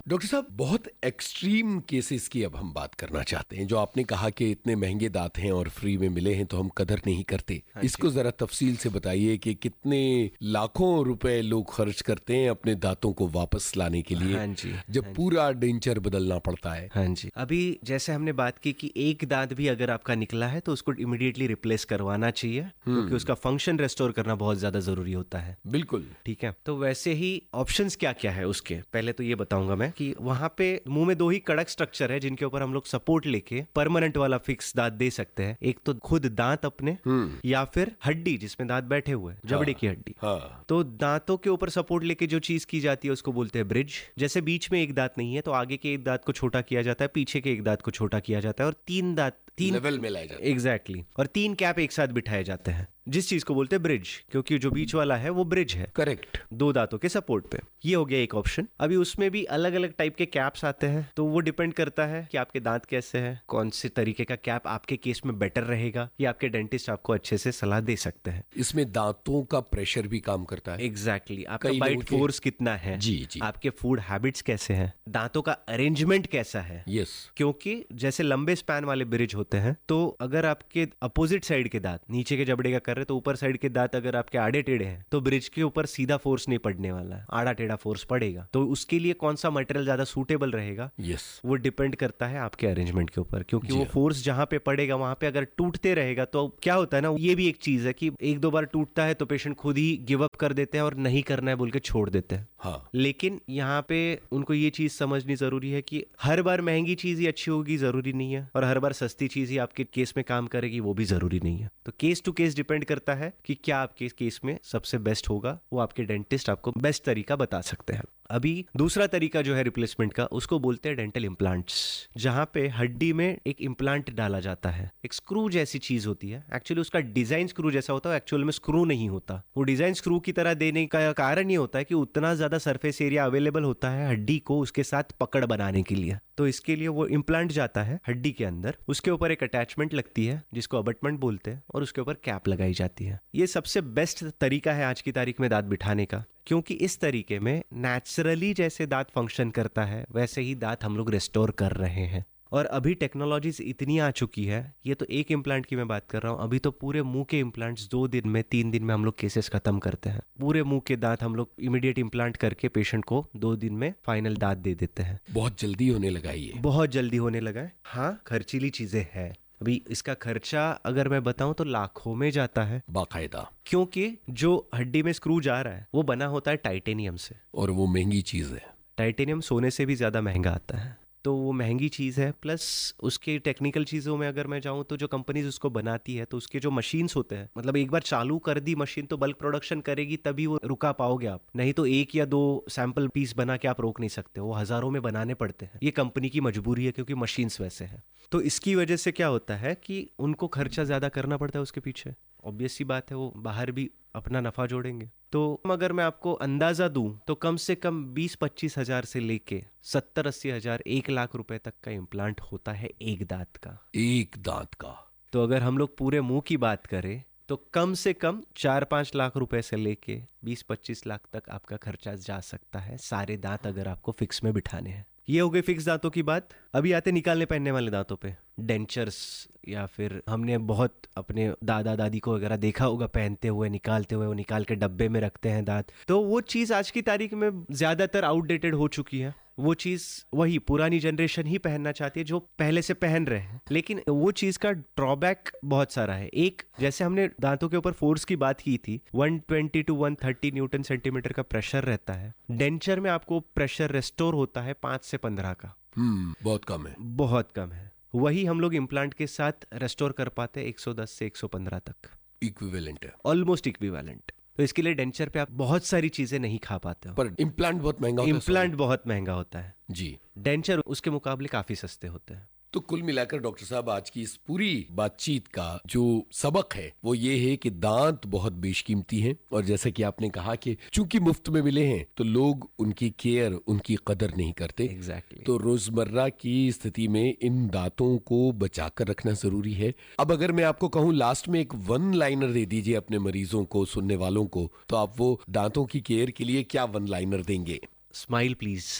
Doctor साहब, बहुत extreme cases की अब हम बात करना चाहते हैं। जो आपने कहा कि इतने महंगे दांत हैं और फ्री में मिले हैं तो हम कदर नहीं करते। इसको जरा तफसील से बताइए कि कितने लाखों रुपए लोग खर्च करते हैं अपने दांतों को वापस लाने के लिए। जब पूरा डेंचर बदलना पड़ता है। हाँ जी, अभी जैसे हमने बात की कि एक दांत भी अगर आपका निकला है तो उसको इमीडिएटली रिप्लेस करवाना चाहिए, क्योंकि उसका फंक्शन रेस्टोर करना बहुत ज्यादा जरूरी होता है। बिल्कुल ठीक है। तो वैसे ही ऑप्शंस क्या क्या है उसके, पहले तो ये बताऊंगा मैं कि वहां पे मुंह में 2 ही कड़क स्ट्रक्चर है जिनके ऊपर हम लोग सपोर्ट लेके परमानेंट वाला फिक्स दांत दे सकते हैं। एक तो खुद दांत अपने, या फिर हड्डी जिसमें दांत बैठे हुए हैं, जबड़े की हड्डी। तो दांतों के ऊपर सपोर्ट लेके जो चीज की जाती है उसको बोलते हैं ब्रिज। जैसे बीच में एक दांत नहीं है तो आगे के एक दांत को छोटा किया जाता है, पीछे के एक दांत को छोटा किया जाता है और 3 दांत लेवल में लाए जाते हैं। एग्जैक्टली। और 3 कैप एक साथ बिठाए जाते हैं, जिस चीज को बोलते हैं ब्रिज, क्योंकि जो बीच वाला है वो ब्रिज है। करेक्ट। 2 दांतों के सपोर्ट पे। ये हो गया एक ऑप्शन। अभी उसमें भी अलग अलग टाइप के कैप्स आते हैं, तो वो डिपेंड करता है कि आपके दांत कैसे हैं, कौन से तरीके का कैप आपके केस में बेटर रहेगा, या आपके डेंटिस्ट आपको अच्छे से सलाह दे सकते हैं। इसमें दांतों का प्रेशर भी काम करता है। एग्जैक्टली। आपका बाइट फोर्स कितना है, जी जी, आपके फूड हैबिट्स कैसे हैं, दांतों का अरेंजमेंट कैसा है। यस। क्योंकि जैसे लंबे स्पैन वाले ब्रिज होते हैं, तो अगर आपके अपोजिट साइड के दांत नीचे के जबड़े का कर रहे, तो ऊपर साइड के दांत अगर आपके आड़े टेढ़े हैं तो ब्रिज के ऊपर सीधा फोर्स नहीं पड़ने वाला है, आड़ा टेढ़ा फोर्स पड़ेगा। तो उसके लिए कौन सा मटेरियल ज्यादा सूटेबल रहेगा, वो डिपेंड करता है आपके अरेंजमेंट के ऊपर। क्योंकि वो फोर्स जहां पे पड़ेगा वहां पे अगर टूटते रहेगा तो क्या होता है ना, ये भी एक चीज है कि 1-2 बार टूटता है तो पेशेंट खुद ही गिव अप कर देते हैं और नहीं करना है बोल के छोड़ देते हैं। लेकिन यहाँ पे उनको ये चीज समझनी जरूरी है कि हर बार महंगी चीज ही अच्छी होगी जरूरी नहीं है, और हर बार सस्ती चीज ही आपके केस में काम करेगी वो भी जरूरी नहीं है। तो केस टू केस डिपेंड करता है कि क्या आपके केस में सबसे बेस्ट होगा, वो आपके डेंटिस्ट आपको बेस्ट तरीका बता सकते हैं। अभी दूसरा तरीका जो है रिप्लेसमेंट का, उसको बोलते हैं डेंटल इम्प्लांट्स, जहां पे हड्डी में एक इम्प्लांट डाला जाता है। एक स्क्रू जैसी चीज होती है, एक्चुअली उसका डिजाइन स्क्रू जैसा होता है, एक्चुअल में स्क्रू नहीं होता। वो डिजाइन स्क्रू की तरह देने का कारण ये होता है कि उतना ज्यादा सरफेस एरिया अवेलेबल होता है हड्डी को उसके साथ पकड़ बनाने के लिए। तो इसके लिए वो इम्प्लांट जाता है हड्डी के अंदर, उसके ऊपर एक अटैचमेंट लगती है जिसको अबटमेंट बोलते हैं, और उसके ऊपर कैप लगाई जाती है। ये सबसे बेस्ट तरीका है आज की तारीख में दांत बिठाने का, क्योंकि इस तरीके में नेचुरली जैसे दांत फंक्शन करता है वैसे ही दांत हम लोग रिस्टोर कर रहे हैं। और अभी टेक्नोलॉजीज इतनी आ चुकी है, ये तो एक इम्प्लांट की मैं बात कर रहा हूँ, अभी तो पूरे मुंह के इम्प्लांट्स 2 दिन में 3 दिन में हम लोग केसेस खत्म करते हैं। पूरे मुंह के दांत हम लोग इमीडिएट इम्प्लांट करके पेशेंट को 2 दिन में फाइनल दांत दे देते हैं। बहुत जल्दी होने लगा ये, बहुत जल्दी होने लगा है। हाँ, खर्चीली चीजें है। अभी इसका खर्चा अगर मैं बताऊं तो लाखों में जाता है बाकायदा, क्योंकि जो हड्डी में स्क्रू जा रहा है वो बना होता है टाइटेनियम से, और वो महंगी चीज है। टाइटेनियम सोने से भी ज्यादा महंगा आता है, तो वो महंगी चीज़ है। प्लस उसके टेक्निकल चीज़ों में अगर मैं जाऊँ तो जो कंपनीज उसको बनाती है, तो उसके जो मशीन्स होते हैं, मतलब एक बार चालू कर दी मशीन तो बल्क प्रोडक्शन करेगी तभी वो रुका पाओगे आप, नहीं तो 1 या 2 सैंपल पीस बना के आप रोक नहीं सकते, वो हजारों में बनाने पड़ते हैं। ये कंपनी की मजबूरी है क्योंकि मशीन्स वैसे हैं। तो इसकी वजह से क्या होता है कि उनको खर्चा ज़्यादा करना पड़ता है उसके पीछे। ऑब्वियस सी बात है, वो बाहर भी अपना नफा जोड़ेंगे। तो अगर मैं आपको अंदाजा दूं तो कम से कम 20-25 हजार से लेके 70-80 हजार 1 लाख रुपए तक का इम्प्लांट होता है एक दांत का। एक दांत का। तो अगर हम लोग पूरे मुंह की बात करें तो कम से कम 4-5 लाख रुपए से लेके 20-25 लाख तक आपका खर्चा जा सकता है, सारे दांत अगर आपको फिक्स में बिठाने हैं। ये हो गई फिक्स दांतों की बात। अभी आते निकालने पहनने वाले दांतों पे, डेंचर्स, या फिर हमने बहुत अपने दादा दादी को वगैरह देखा होगा पहनते हुए, निकालते हुए, वो निकाल के डब्बे में रखते हैं दांत। तो वो चीज़ आज की तारीख में ज़्यादातर आउटडेटेड हो चुकी है। वो चीज़ वही पुरानी जनरेशन ही पहनना चाहती है जो पहले से पहन रहे हैं, लेकिन वो चीज़ का ड्रॉबैक बहुत सारा है। एक, जैसे हमने दांतों के ऊपर फोर्स की बात की थी, 120 to 130 न्यूटन सेंटीमीटर का प्रेशर रहता है। डेंचर में आपको प्रेशर रेस्टोर होता है 5 से 15 का। बहुत कम है, बहुत कम है। वही हम लोग इम्प्लांट के साथ रेस्टोर कर पाते हैं 110 से 115 तक। इक्विवेलेंट है, ऑलमोस्ट इक्विवेलेंट। तो इसके लिए डेंचर पे आप बहुत सारी चीजें नहीं खा पाते हो। पर इम्प्लांट बहुत महंगा होता है। इम्प्लांट बहुत महंगा होता है जी, डेंचर उसके मुकाबले काफी सस्ते होते हैं। तो कुल मिलाकर डॉक्टर साहब आज की इस पूरी बातचीत का जो सबक है वो ये है कि दांत बहुत बेशकीमती हैं, और जैसा कि आपने कहा कि चूंकि मुफ्त में मिले हैं तो लोग उनकी केयर, उनकी कदर नहीं करते। Exactly. तो रोजमर्रा की स्थिति में इन दांतों को बचा कर रखना जरूरी है। अब अगर मैं आपको कहूं लास्ट में एक 1 लाइनर दे दीजिए अपने मरीजों को, सुनने वालों को, तो आप वो दांतों की केयर के लिए क्या 1 लाइनर देंगे? Smile please.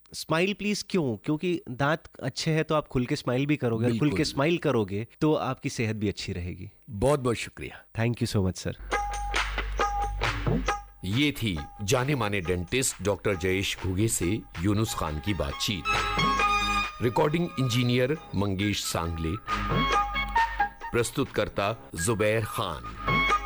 स्माइल प्लीज क्यों? क्योंकि दांत अच्छे हैं तो आप खुल के स्माइल भी करोगे, खुल के स्माइल करोगे तो आपकी सेहत भी अच्छी रहेगी। बहुत बहुत शुक्रिया। Thank you so much sir. ये थी जाने माने डेंटिस्ट डॉक्टर जयेश घुगे से यूनुस खान की बातचीत। रिकॉर्डिंग इंजीनियर मंगेश सांगले, प्रस्तुतकर्ता जुबैर खान।